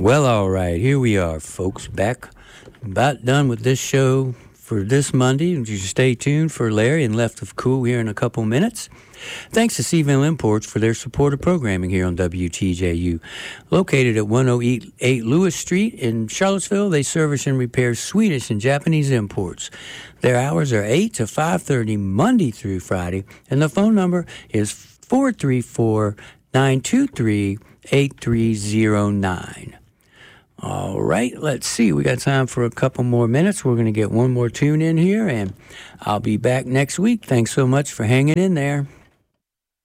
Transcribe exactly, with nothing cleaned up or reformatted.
Well, all right, here we are, folks, back about done with this show for this Monday. And you stay tuned for Larry and Left of Cool here in a couple minutes. Thanks to Seaville Imports for their support of programming here on W T J U. Located at one oh eight Lewis Street in Charlottesville, they service and repair Swedish and Japanese imports. Their hours are eight to five thirty Monday through Friday, and the phone number is four three four, nine two three, eight three zero nine. All right, let's see. We got time for a couple more minutes. We're going to get one more tune in here, and I'll be back next week. Thanks so much for hanging in there.